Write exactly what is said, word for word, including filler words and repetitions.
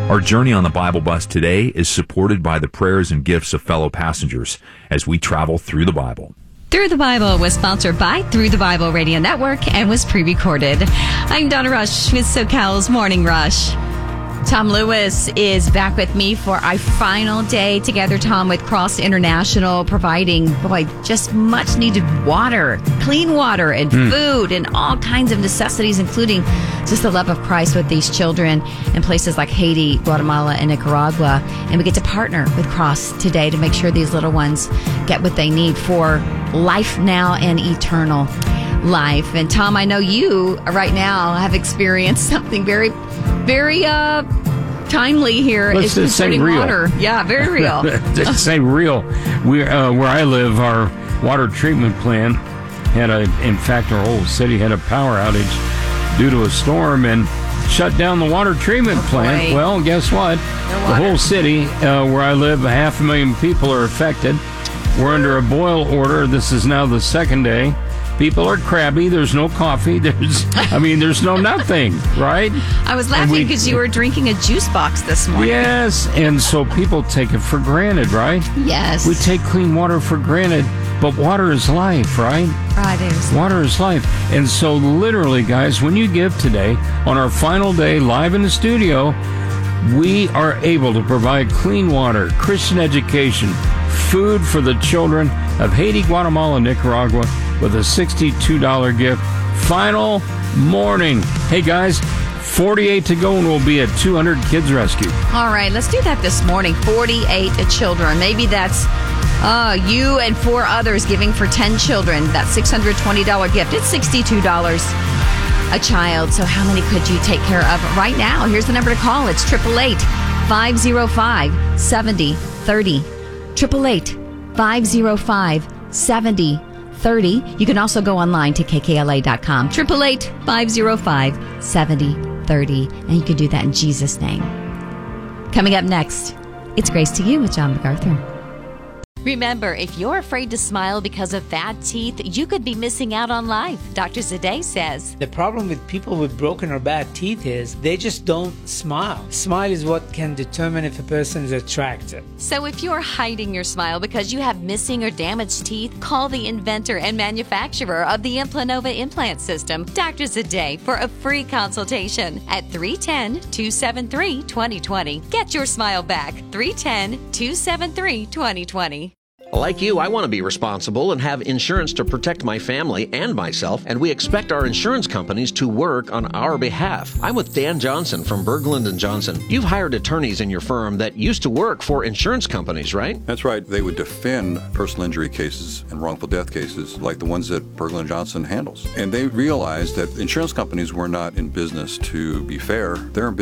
Our journey on the Bible Bus today is supported by the prayers and gifts of fellow passengers as we travel through the Bible. Through the Bible was sponsored by Through the Bible Radio Network and was pre-recorded. I'm Donna Rush with SoCal's Morning Rush. Tom Lewis is back with me for our final day together, Tom, with Cross International, providing, boy, just much needed water, clean water and mm. food and all kinds of necessities, including just the love of Christ with these children in places like Haiti, Guatemala, and Nicaragua. And we get to partner with Cross today to make sure these little ones get what they need for life now and eternal life. And Tom, I know you right now have experienced something very, very uh, timely here. Let's just say real. Water. Yeah, very real. Just say real. We, uh, where I live, our water treatment plant had a, in fact, our whole city had a power outage due to a storm and shut down the water treatment oh, plant. Boy. Well, guess what? No the whole city, uh, where I live, a half a million people are affected. We're under a boil order. This is now the second day. People are crabby. There's no coffee. There's, I mean, there's no nothing, right? I was laughing because you were drinking a juice box this morning. Yes, and so people take it for granted, right? Yes. We take clean water for granted, but water is life, right? Right, it is. Water is life. And so literally, guys, when you give today, on our final day live in the studio, we are able to provide clean water, Christian education, food for the children of Haiti, Guatemala, and Nicaragua with a sixty-two dollars gift. Final morning. Hey, guys, forty-eight to go and we'll be at two hundred kids rescued. All right, let's do that this morning. forty-eight children. Maybe that's uh, you and four others giving for ten children. That six hundred twenty dollars gift. It's sixty-two dollars a child. So how many could you take care of right now? Here's the number to call. It's eight eight eight, five oh five, seven oh three oh. eight eight eight, five oh five, seven oh three oh. You can also go online to k k l a dot com. eight eight eight, five oh five, seven oh three oh. And you can do that in Jesus' name. Coming up next, it's Grace to You with John MacArthur. Remember, if you're afraid to smile because of bad teeth, you could be missing out on life. Doctor Zadeh says. The problem with people with broken or bad teeth is they just don't smile. Smile is what can determine if a person is attractive. So if you're hiding your smile because you have missing or damaged teeth, call the inventor and manufacturer of the Implanova implant system, Doctor Zadeh, for a free consultation at three one zero, two seven three, two zero two zero. Get your smile back. three one zero, two seven three, two zero two zero. Like you, I want to be responsible and have insurance to protect my family and myself, and we expect our insurance companies to work on our behalf. I'm with Dan Johnson from Berglund and Johnson. You've hired attorneys in your firm that used to work for insurance companies, right? That's right. They would defend personal injury cases and wrongful death cases like the ones that Berglund and Johnson handles. And they realized that insurance companies were not in business to be fair. They're in